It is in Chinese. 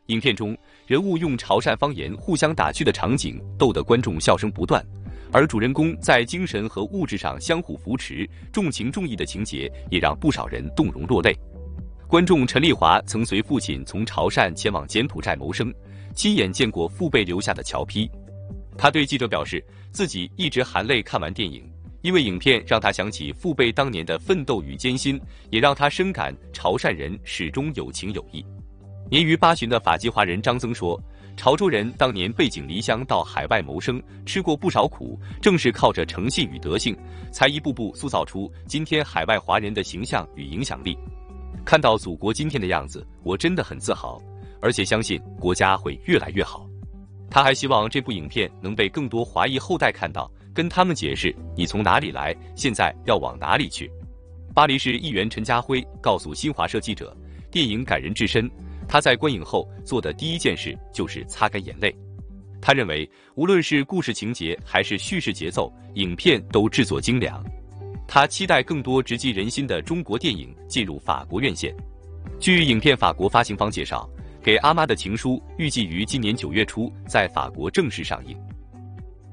影片中，人物用潮汕方言互相打趣的场景，逗得观众笑声不断。而主人公在精神和物质上相互扶持、重情重义的情节，也让不少人动容落泪。观众陈丽华曾随父亲从潮汕前往柬埔寨谋生，亲眼见过父辈留下的侨批。他对记者表示，自己一直含泪看完电影，因为影片让他想起父辈当年的奋斗与艰辛，也让他深感潮汕人始终有情有义。年逾80的法籍华人张增说，潮州人当年背井离乡到海外谋生，吃过不少苦，正是靠着诚信与德性，才一步步塑造出今天海外华人的形象与影响力。看到祖国今天的样子，我真的很自豪，而且相信国家会越来越好。他还希望这部影片能被更多华裔后代看到，跟他们解释你从哪里来，现在要往哪里去。巴黎市议员陈家辉告诉新华社记者，电影感人至深，他在观影后做的第一件事就是擦干眼泪。他认为，无论是故事情节还是叙事节奏，影片都制作精良。他期待更多直击人心的中国电影进入法国院线。据影片法国发行方介绍，《给阿妈的情书》预计于今年9月初在法国正式上映。